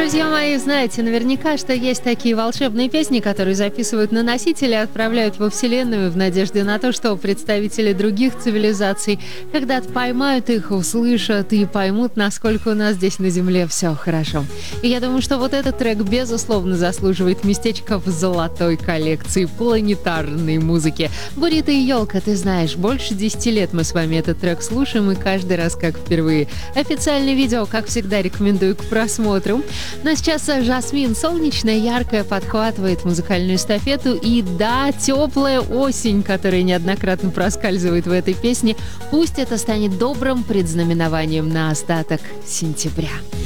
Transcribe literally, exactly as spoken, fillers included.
Друзья мои, знаете наверняка, что есть такие волшебные песни, которые записывают на носители и отправляют во Вселенную в надежде на то, что представители других цивилизаций когда-то поймают их, услышат и поймут, насколько у нас здесь на Земле все хорошо. И я думаю, что вот этот трек, безусловно, заслуживает местечка в золотой коллекции планетарной музыки. «Бурито и елка», ты знаешь, больше десяти лет мы с вами этот трек слушаем, и каждый раз как впервые. Официальное видео, как всегда, рекомендую к просмотру. Ну а сейчас Жасмин, солнечная, яркая, подхватывает музыкальную эстафету. И да, теплая осень, которая неоднократно проскальзывает в этой песне, пусть это станет добрым предзнаменованием на остаток сентября.